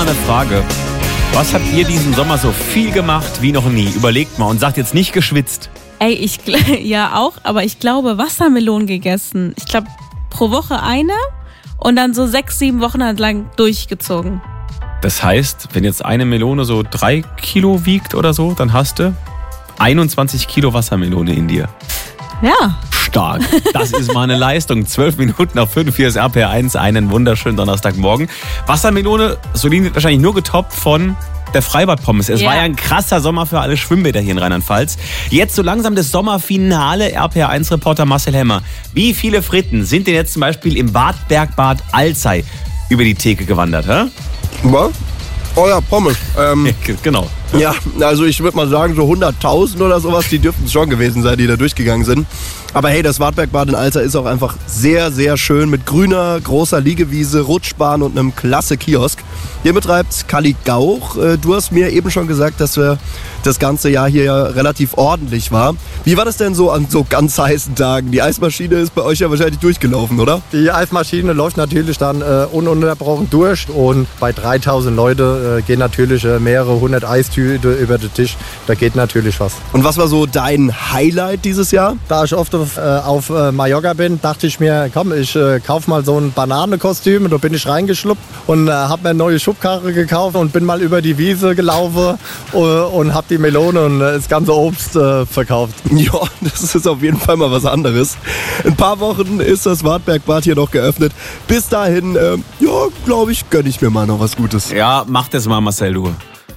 mal eine Frage. Was habt ihr diesen Sommer so viel gemacht wie noch nie? Überlegt mal und sagt jetzt nicht geschwitzt. Ey, ja auch, aber ich glaube Wassermelonen gegessen. Ich glaube pro Woche eine und dann so 6-7 Wochen lang durchgezogen. Das heißt, wenn jetzt eine Melone so 3 Kilo wiegt oder so, dann hast du 21 Kilo Wassermelone in dir. Ja. Stark. Das ist mal eine Leistung. 12 Minuten nach 5, hier ist RPR1, einen wunderschönen Donnerstagmorgen. Wassermelone, Solin, wahrscheinlich nur getoppt von der Freibad-Pommes. Es war ja ein krasser Sommer für alle Schwimmbäder hier in Rheinland-Pfalz. Jetzt so langsam das Sommerfinale. RPR1-Reporter Marcel Hemmer. Wie viele Fritten sind denn jetzt zum Beispiel im Badbergbad Alzey über die Theke gewandert? Hä? Was? Oh ja, Pommes. Genau. Ja, also ich würde mal sagen, so 100.000 oder sowas, die dürften es schon gewesen sein, die da durchgegangen sind. Aber hey, das Wartbergbad in Alzey ist auch einfach sehr, sehr schön mit grüner, großer Liegewiese, Rutschbahn und einem klasse Kiosk. Hier betreibt Kalli Gauch. Du hast mir eben schon gesagt, dass das ganze Jahr hier ja relativ ordentlich war. Wie war das denn so an so ganz heißen Tagen? Die Eismaschine ist bei euch ja wahrscheinlich durchgelaufen, oder? Die Eismaschine läuft natürlich dann ununterbrochen durch und bei 3.000 Leute gehen natürlich mehrere hundert Eistüten über den Tisch. Da geht natürlich was. Und was war so dein Highlight dieses Jahr? Da ich oft auf Mallorca bin, dachte ich mir, komm, ich kaufe mal so ein Bananenkostüm. Und da bin ich reingeschluppt und habe mir eine neue Schubkarre gekauft und bin mal über die Wiese gelaufen und habe die Melone und das ganze Obst verkauft. Ja, das ist auf jeden Fall mal was anderes. In ein paar Wochen ist das Wartbergbad hier noch geöffnet. Bis dahin, glaube ich, gönne ich mir mal noch was Gutes. Ja, mach das mal, Marcel, du.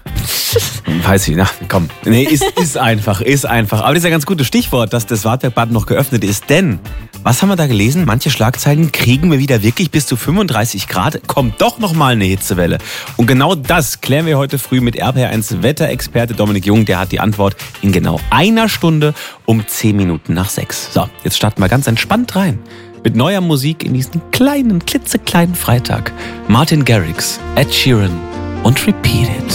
Weiß ich, na komm. Nee, ist einfach. Aber das ist ja ein ganz gutes Stichwort, dass das Wartbergbad noch geöffnet ist. Denn, was haben wir da gelesen? Manche Schlagzeilen kriegen wir wieder wirklich bis zu 35 Grad. Kommt doch nochmal eine Hitzewelle. Und genau das klären wir heute früh mit RPR1 Wetterexperte Dominik Jung. Der hat die Antwort in genau einer Stunde um 10 Minuten nach 6. So, jetzt starten wir ganz entspannt rein. Mit neuer Musik in diesen kleinen, klitzekleinen Freitag. Martin Garrix, Ed Sheeran und Repeat It.